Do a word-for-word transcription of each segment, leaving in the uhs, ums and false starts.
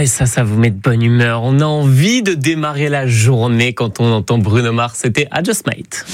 et ça, ça vous met de bonne humeur. On a envie de démarrer la journée quand on entend Bruno Mars. C'était I Just Might.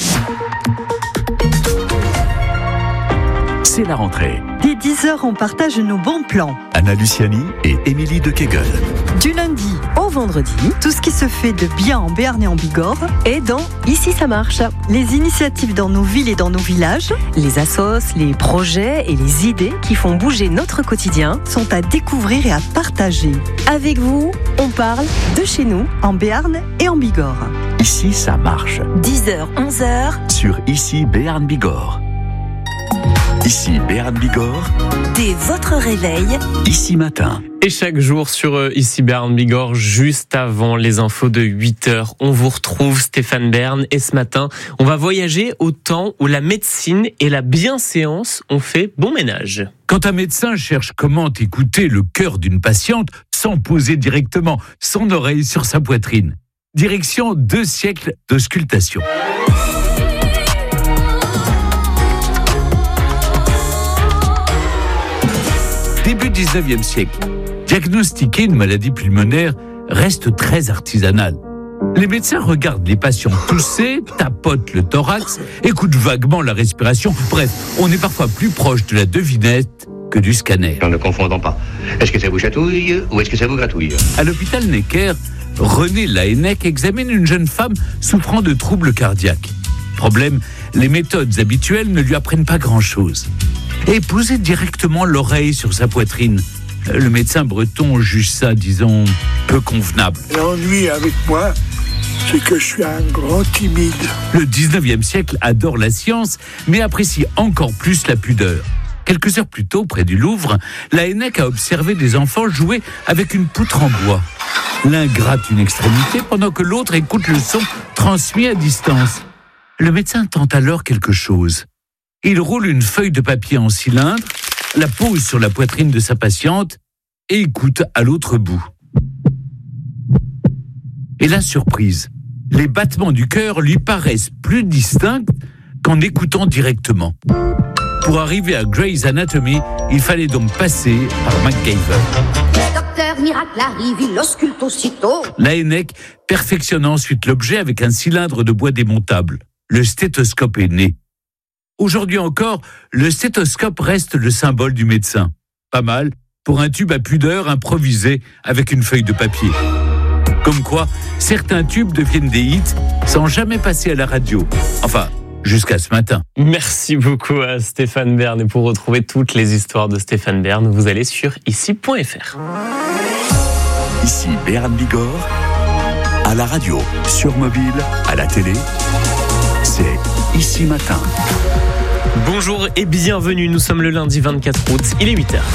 C'est la rentrée. Dès dix heures, on partage nos bons plans. Anna Luciani et Émilie de Kegel. Du lundi au vendredi, tout ce qui se fait de bien en Béarn et en Bigorre. Et dans Ici ça marche. Les initiatives dans nos villes et dans nos villages Les assos, les projets et les idées qui font bouger notre quotidien. sont à découvrir et à partager. Avec vous, on parle de chez nous. En Béarn et en Bigorre. Ici ça marche. dix heures, onze heures. Sur Ici Béarn Bigorre. Ici Béarn Bigorre. Dès votre réveil. Ici matin. Et chaque jour sur euh, Ici Béarn Bigorre, juste avant les infos de huit heures, on vous retrouve Stéphane Bern. Et ce matin, on va voyager au temps où la médecine et la bienséance ont fait bon ménage. Quand un médecin cherche comment écouter le cœur d'une patiente sans poser directement son oreille sur sa poitrine. Direction deux siècles d'auscultation. Début dix-neuvième siècle, diagnostiquer une maladie pulmonaire reste très artisanal. Les médecins regardent les patients tousser, tapotent le thorax, écoutent vaguement la respiration. Bref, on est parfois plus proche de la devinette que du scanner. En ne confondant pas. Est-ce que ça vous chatouille ou est-ce que ça vous gratouille ? À l'hôpital Necker, René Laennec examine une jeune femme souffrant de troubles cardiaques. Problème, les méthodes habituelles ne lui apprennent pas grand-chose. Et poser directement l'oreille sur sa poitrine. Le médecin breton juge ça, disons, peu convenable. L'ennui avec moi, c'est que je suis un grand timide. Le dix-neuvième siècle adore la science, mais apprécie encore plus la pudeur. Quelques heures plus tôt, près du Louvre, Laennec a observé des enfants jouer avec une poutre en bois. L'un gratte une extrémité pendant que l'autre écoute le son transmis à distance. Le médecin tente alors quelque chose. Il roule une feuille de papier en cylindre, la pose sur la poitrine de sa patiente et écoute à l'autre bout. Et la surprise, les battements du cœur lui paraissent plus distincts qu'en écoutant directement. Pour arriver à Grey's Anatomy, il fallait donc passer par MacGyver. Le docteur miracle arrive, il ausculte aussitôt. Laennec perfectionne ensuite l'objet avec un cylindre de bois démontable. Le stéthoscope est né. Aujourd'hui encore, le stéthoscope reste le symbole du médecin. Pas mal pour un tube à pudeur improvisé avec une feuille de papier. Comme quoi, certains tubes deviennent des hits sans jamais passer à la radio. Enfin, jusqu'à ce matin. Merci beaucoup à Stéphane Bern. Et pour retrouver toutes les histoires de Stéphane Bern, vous allez sur ici point f r. Ici Béarn Bigorre. À la radio, sur mobile, à la télé. C'est Ici matin. Bonjour et bienvenue, nous sommes le lundi vingt-quatre août, il est huit heures.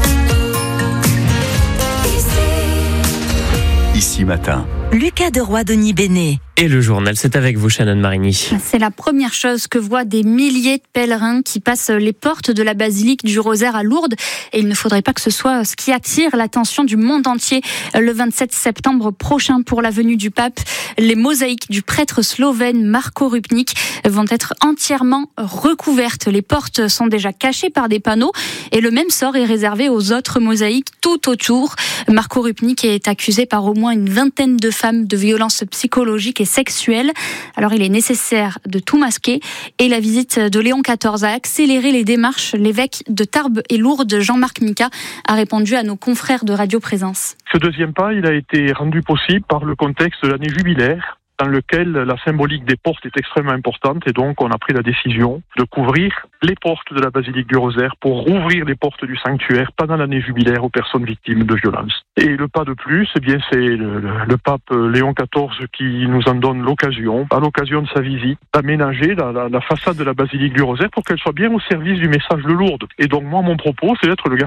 Ici matin. Lucas Deroy, Denis Bénet. Et le journal, c'est avec vous, Shannon Marigny. C'est la première chose que voient des milliers de pèlerins qui passent les portes de la basilique du Rosaire à Lourdes. Et il ne faudrait pas que ce soit ce qui attire l'attention du monde entier le vingt-sept septembre prochain pour la venue du pape. Les mosaïques du prêtre slovène Marko Rupnik vont être entièrement recouvertes. Les portes sont déjà cachées par des panneaux et le même sort est réservé aux autres mosaïques tout autour. Marko Rupnik est accusé par au moins une vingtaine de femmes de violences psychologiques et sexuelles. Alors il est nécessaire de tout masquer et la visite de Léon quatorze a accéléré les démarches. L'évêque de Tarbes et Lourdes, Jean-Marc Mica, a répondu à nos confrères de Radio Présence. Ce deuxième pas, il a été rendu possible par le contexte de l'année jubilaire, dans lequel la symbolique des portes est extrêmement importante et donc on a pris la décision de couvrir les portes de la basilique du Rosaire pour rouvrir les portes du sanctuaire pendant l'année jubilaire aux personnes victimes de violences. Et le pas de plus, eh bien c'est le, le, le pape Léon quatorze qui nous en donne l'occasion, à l'occasion de sa visite, d'aménager la, la, la façade de la basilique du Rosaire pour qu'elle soit bien au service du message de Lourdes. Et donc moi, mon propos, c'est d'être le